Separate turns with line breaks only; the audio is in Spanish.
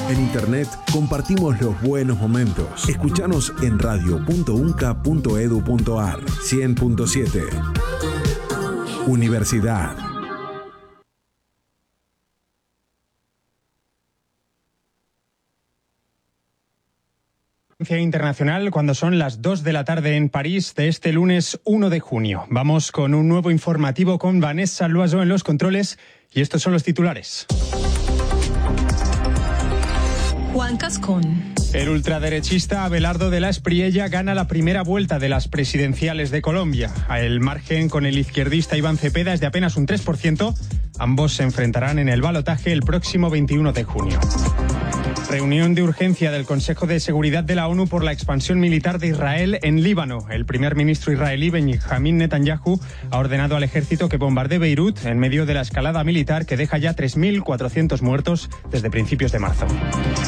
En internet compartimos los buenos momentos. Escuchanos en radio.unca.edu.ar 100.7. Universidad.
Internacional cuando son las 2 de la tarde en París de este lunes 1 de junio. Vamos con un nuevo informativo con Vanessa Loiseau en los controles y estos son los titulares.
Juan Cascón.
El ultraderechista Abelardo de la Espriella gana la primera vuelta de las presidenciales de Colombia. El margen con el izquierdista Iván Cepeda es de apenas un 3%. Ambos se enfrentarán en el balotaje el próximo 21 de junio. Reunión de urgencia del Consejo de Seguridad de la ONU por la expansión militar de Israel en Líbano. El primer ministro israelí Benjamin Netanyahu ha ordenado al ejército que bombardee Beirut en medio de la escalada militar que deja ya 3.400 muertos desde principios de marzo.